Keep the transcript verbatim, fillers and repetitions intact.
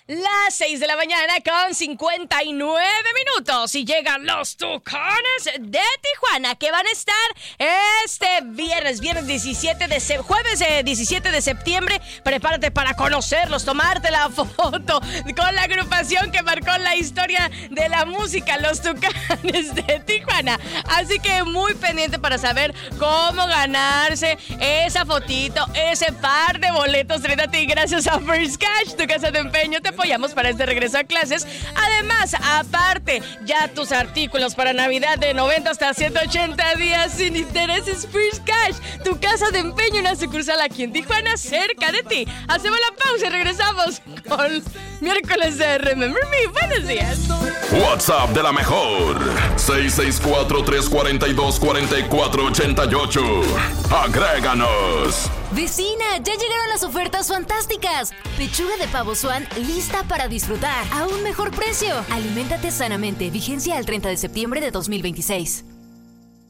Las seis de la mañana con cincuenta y nueve minutos y llegan los Tucanes de Tijuana, que van a estar este viernes, viernes diecisiete de se- jueves eh, diecisiete de septiembre. Prepárate para conocerlos, tomarte la foto con la agrupación que marcó la historia de la música, los Tucanes de Tijuana. Así que muy pendiente para saber cómo ganarse esa fotito, ese par de boletos. Trétate y gracias a First Cash, tu casa de empeño, te apoyamos para este regreso a clases. Además, aparte, ya tus artículos para Navidad de noventa hasta ciento ochenta días sin intereses. First Cash, tu casa de empeño, una sucursal aquí en Tijuana, cerca de ti. Hacemos la pausa y regresamos con miércoles de Remember Me. Buenos días. WhatsApp de la mejor seis seis cuatro, tres cuatro dos, cuatro cuatro ocho ocho. Agréganos. Vecina, ya llegaron las ofertas fantásticas. Pechuga de pavo Swan lista para disfrutar a un mejor precio. Aliméntate sanamente. Vigencia al treinta de septiembre de dos mil veintiséis.